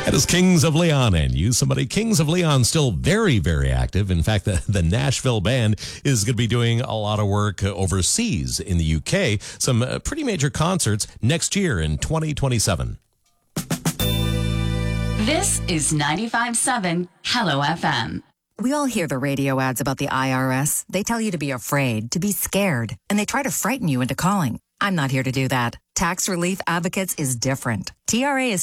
That is Kings of Leon and You Somebody. Kings of Leon still very, very active. In fact, the Nashville band is going to be doing a lot of work overseas in the UK. Some pretty major concerts next year in 2027. This is 95.7 Hello FM. We all hear the radio ads about the IRS. They tell you to be afraid, to be scared, and they try to frighten you into calling. I'm not here to do that. Tax Relief Advocates is different. TRA is